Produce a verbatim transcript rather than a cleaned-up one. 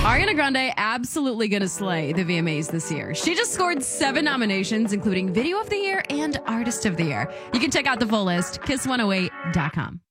Ariana Grande absolutely going to slay the V M As this year. She just scored seven nominations, including Video of the Year and Artist of the Year. You can check out the full list, kiss one oh eight dot com.